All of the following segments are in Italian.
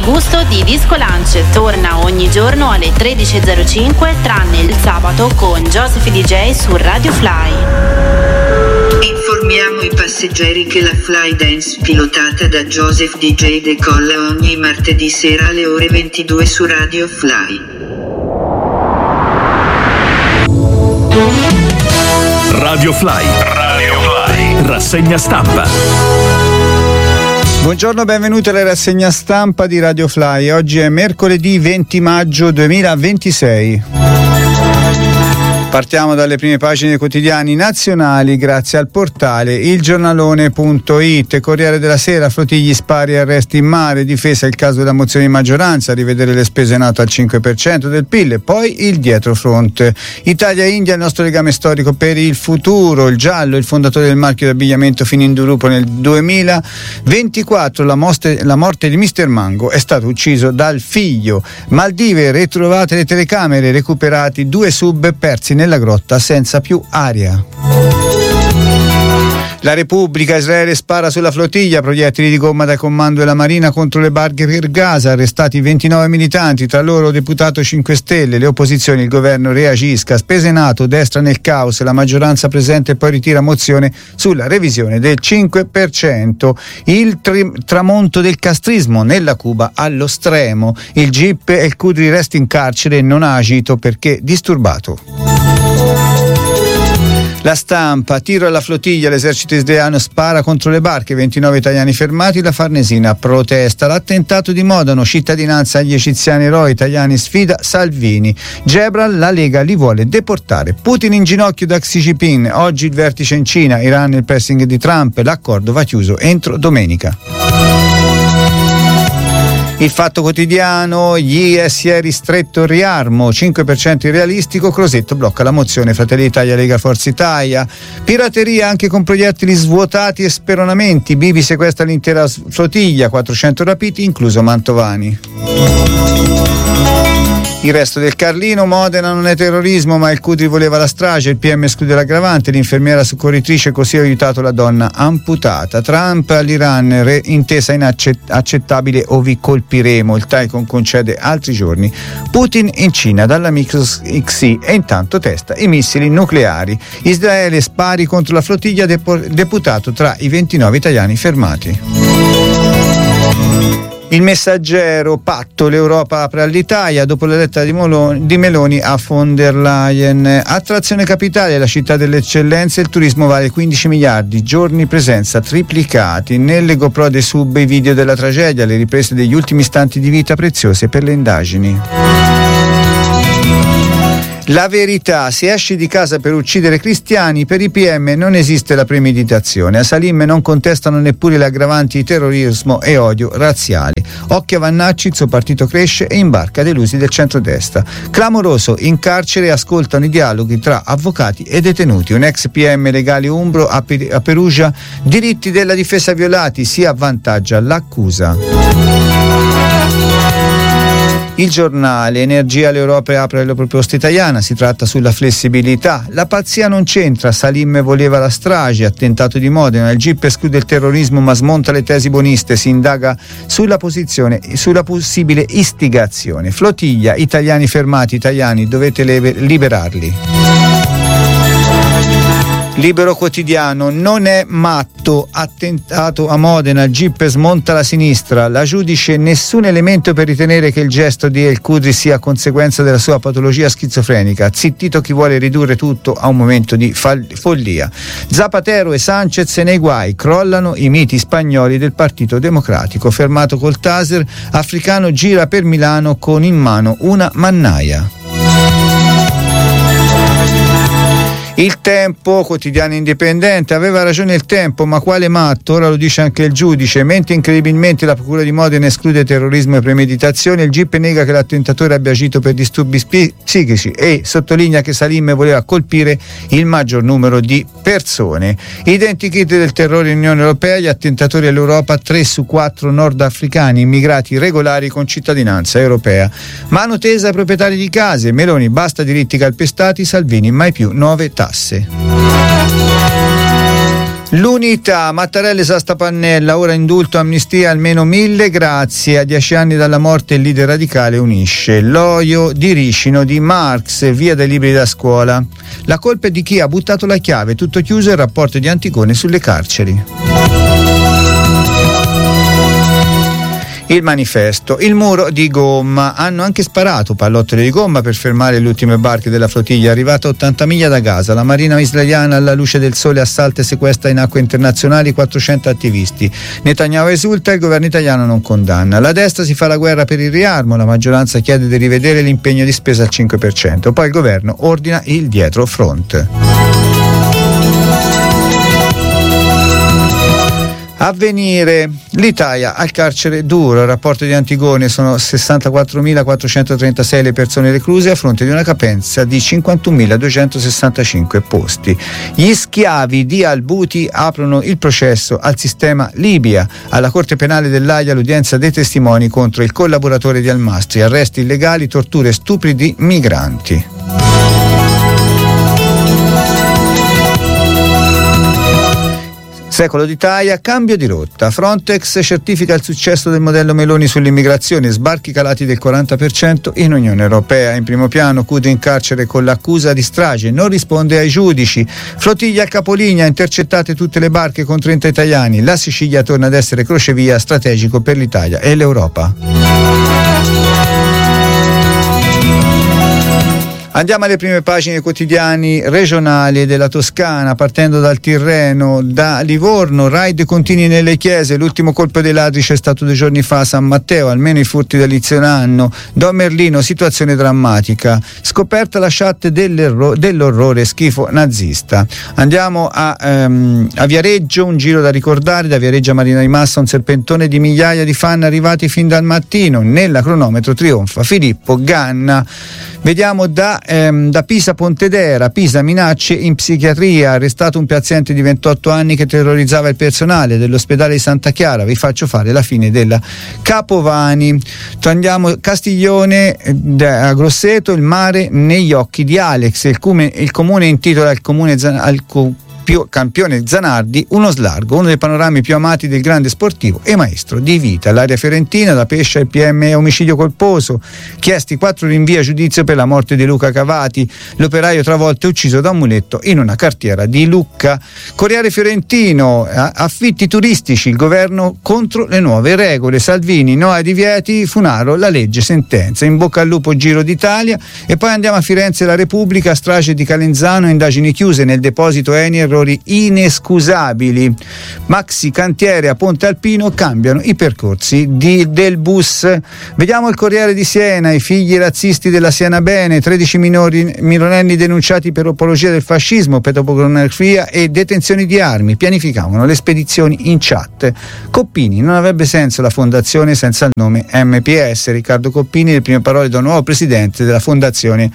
gusto di Disco Lunch torna ogni giorno alle 13.05 tranne il sabato con Joseph DJ su Radio Fly. Informiamo i passeggeri che la Fly Dance pilotata da Joseph DJ decolla ogni martedì sera alle ore 22 su Radio Fly. Radio Fly. Rassegna stampa. Buongiorno, benvenuti alla rassegna stampa di Radio Fly. Oggi è mercoledì 20 maggio 2026. Partiamo dalle prime pagine dei quotidiani nazionali grazie al portale ilgiornalone.it. Corriere della Sera, Flottigli, spari e arresti in mare, difesa il caso della mozione di maggioranza, rivedere le spese NATO al 5% del PIL e poi il dietrofront. Italia-India, il nostro legame storico per il futuro. Il giallo, il fondatore del marchio d'abbigliamento finì in gruppo nel 2024. La morte di Mr. Mango, è stato ucciso dal figlio. Maldive, ritrovate le telecamere, recuperati 2 sub persi nella grotta senza più aria. La Repubblica, Israele spara sulla flottiglia, proiettili di gomma dal comando della Marina contro le barche per Gaza, arrestati 29 militanti, tra loro deputato 5 Stelle, le opposizioni, il governo reagisca, spese NATO, destra nel caos, la maggioranza presenta e poi ritira mozione sulla revisione del 5%, il tramonto del castrismo nella Cuba allo stremo, il GIP e il Cudri resta in carcere e non ha agito perché disturbato. La Stampa, tiro alla flottiglia, l'esercito israeliano spara contro le barche, 29 italiani fermati, la Farnesina protesta, l'attentato di Modano, cittadinanza agli egiziani eroi italiani, sfida Salvini, Gebral, la Lega li vuole deportare, Putin in ginocchio da Xi Jinping, oggi il vertice in Cina, Iran il pressing di Trump, l'accordo va chiuso entro domenica. Il Fatto Quotidiano, gli si è ristretto il riarmo, 5% irrealistico, Crosetto blocca la mozione Fratelli d'Italia Lega Forza Italia, pirateria anche con proiettili svuotati e speronamenti, Bibi sequestra l'intera flottiglia, 400 rapiti incluso Mantovani. Il resto del Carlino, Modena non è terrorismo ma il Cudri voleva la strage, il PM esclude l'aggravante, l'infermiera soccorritrice così ha aiutato la donna amputata. Trump all'Iran, intesa inaccettabile o vi colpiremo, il Taikon concede altri giorni. Putin in Cina dalla Mix Xi e intanto testa i missili nucleari. Israele spari contro la flottiglia, deputato tra i 29 italiani fermati. Il Messaggero, patto, l'Europa apre all'Italia dopo la lettera di Meloni a von der Leyen. Attrazione capitale, la città delle eccellenze, il turismo vale 15 miliardi, giorni presenza triplicati. Nelle GoPro dei sub i video della tragedia, le riprese degli ultimi istanti di vita preziose per le indagini. La Verità, se esci di casa per uccidere cristiani, per i PM non esiste la premeditazione. A Salim non contestano neppure le aggravanti di terrorismo e odio razziale. Occhio a Vannacci, il suo partito cresce e imbarca delusi del centrodestra. Clamoroso, in carcere ascoltano i dialoghi tra avvocati e detenuti. Un ex PM legale umbro a Perugia, diritti della difesa violati, si avvantaggia l'accusa. Il Giornale, energia, l'Europa apre la proposta italiana, si tratta sulla flessibilità. La pazzia non c'entra, Salim voleva la strage, attentato di Modena, il GIP esclude il terrorismo ma smonta le tesi buoniste, si indaga sulla possibile istigazione. Flottiglia, italiani fermati, italiani dovete liberarli. Libero Quotidiano, non è matto, attentato a Modena, il GIP smonta la sinistra, la giudice nessun elemento per ritenere che il gesto di El Cudri sia conseguenza della sua patologia schizofrenica, zittito chi vuole ridurre tutto a un momento di follia. Zapatero e Sanchez nei guai, crollano i miti spagnoli del Partito Democratico, fermato col taser, africano gira per Milano con in mano una mannaia. Il Tempo, quotidiano indipendente, aveva ragione il Tempo, ma quale matto, ora lo dice anche il giudice, mentre incredibilmente la procura di Modena esclude terrorismo e premeditazione, il GIP nega che l'attentatore abbia agito per disturbi psichici e sottolinea che Salim voleva colpire il maggior numero di persone. Identikit del terrore in Unione Europea, gli attentatori all'Europa, 3 su 4 nordafricani, immigrati regolari con cittadinanza europea. Mano tesa ai proprietari di case, Meloni basta diritti calpestati, Salvini mai più nuove tasse. L'Unità, Mattarella esasta Pannella, ora indulto, amnistia, almeno 1000, grazie. A 10 anni dalla morte il leader radicale unisce. L'oio di Ricino di Marx, via dai libri da scuola. La colpa è di chi ha buttato la chiave, tutto chiuso il rapporto di Antigone sulle carceri. Il Manifesto, il muro di gomma, hanno anche sparato pallottole di gomma per fermare le ultime barche della flottiglia arrivata a 80 miglia da Gaza. La marina israeliana alla luce del sole assalta e sequestra in acque internazionali 400 attivisti. Netanyahu esulta, il governo italiano non condanna. La destra si fa la guerra per il riarmo, la maggioranza chiede di rivedere l'impegno di spesa al 5%, poi il governo ordina il dietro front. Avvenire, l'Italia al carcere duro, il rapporto di Antigone, sono 64.436 le persone recluse a fronte di una capienza di 51.265 posti. Gli schiavi di Al-Buti aprono il processo al sistema Libia. Alla Corte Penale dell'Aia l'udienza dei testimoni contro il collaboratore di Al-Mastri, arresti illegali, torture e stupri di migranti. Secolo d'Italia, cambio di rotta. Frontex certifica il successo del modello Meloni sull'immigrazione, sbarchi calati del 40% in Unione Europea. In primo piano Cudo in carcere con l'accusa di strage, non risponde ai giudici. Flottiglia a capolinea, intercettate tutte le barche con 30 italiani. La Sicilia torna ad essere crocevia strategico per l'Italia e l'Europa. Andiamo alle prime pagine quotidiani regionali della Toscana, partendo dal Tirreno, da Livorno, raid continui nelle chiese, l'ultimo colpo dei ladri c'è stato 2 giorni fa a San Matteo, almeno i furti dall'inizio dell'anno. Don Merlino, situazione drammatica, scoperta la chat dell'orrore schifo nazista. Andiamo a Viareggio, un giro da ricordare, da Viareggio a Marina di Massa, un serpentone di migliaia di fan arrivati fin dal mattino, nella cronometro trionfa Filippo Ganna. Vediamo da Pisa Pontedera, Pisa minacce in psichiatria, arrestato un paziente di 28 anni che terrorizzava il personale dell'ospedale di Santa Chiara. Vi faccio fare la fine della Capovani. Andiamo Castiglione, a Grosseto, il mare negli occhi di Alex. Il comune intitola al campione Zanardi uno slargo, uno dei panorami più amati del grande sportivo e maestro di vita. L'area fiorentina, da Pescia il PM omicidio colposo, chiesti 4 rinvii a giudizio per la morte di Luca Cavati, l'operaio travolto e ucciso da un muletto in una cartiera di Lucca. Corriere Fiorentino, affitti turistici, il governo contro le nuove regole, Salvini no ai divieti, Funaro la legge sentenza. In bocca al lupo Giro d'Italia. E poi andiamo a Firenze, La Repubblica, strage di Calenzano, indagini chiuse nel deposito Eni, errori inescusabili. Maxi cantiere a Ponte Alpino, cambiano i percorsi del bus. Vediamo il Corriere di Siena, i figli razzisti della Siena Bene, 13 minorenni denunciati per apologia del fascismo, pedopornografia e detenzioni di armi, pianificavano le spedizioni in chat. Coppini, non avrebbe senso la fondazione senza il nome MPS. Riccardo Coppini, le prime parole da un nuovo presidente della fondazione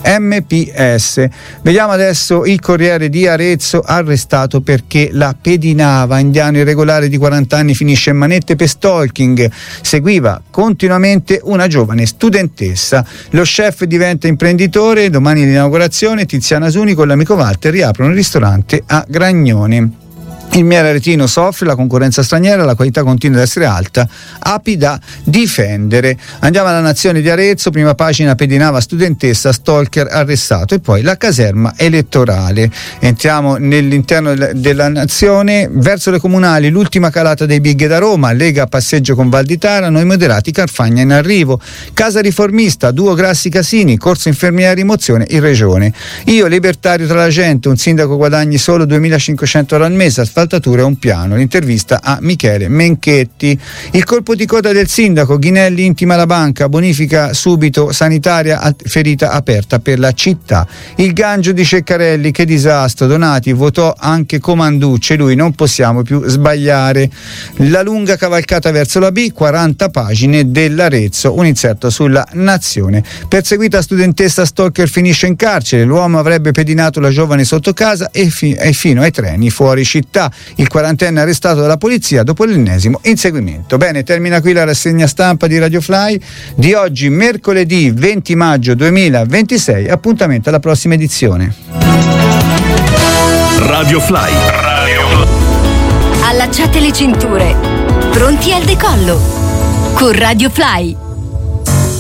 MPS. Vediamo adesso il Corriere di Arezzo, arrestato perché la pedinava. Indiano irregolare di 40 anni finisce in manette per stalking, seguiva continuamente una giovane studentessa. Lo chef diventa imprenditore, domani l'inaugurazione, Tiziana Suni con l'amico Walter riaprono il ristorante a Gragnone. Il miele aretino soffre, la concorrenza straniera, la qualità continua ad essere alta, api da difendere. Andiamo alla Nazione di Arezzo, prima pagina, pedinava studentessa, stalker arrestato, e poi la caserma elettorale. Entriamo nell'interno della Nazione, verso le comunali, l'ultima calata dei big da Roma, Lega a passeggio con Valditara, noi moderati, Carfagna in arrivo. Casa riformista, duo Grassi Casini, corso infermiera rimozione in regione. Io libertario tra la gente, un sindaco guadagni solo 2.500 euro al mese, asfaltatura è un piano. L'intervista a Michele Menchetti. Il colpo di coda del sindaco, Ghinelli intima la banca, bonifica subito sanitaria, ferita aperta per la città. Il Gangio di Ceccarelli, che disastro, Donati votò anche Comanducci, lui non possiamo più sbagliare. La lunga cavalcata verso la B, 40 pagine dell'Arezzo, un inserto sulla Nazione. Perseguita studentessa stalker finisce in carcere, l'uomo avrebbe pedinato la giovane sotto casa e fino ai treni fuori città. Il 40enne arrestato dalla polizia dopo l'ennesimo inseguimento. Bene, termina qui la rassegna stampa di Radio Fly di oggi, mercoledì 20 maggio 2026. Appuntamento alla prossima edizione. Radio Fly. Allacciate le cinture. Pronti al decollo. Con Radio Fly.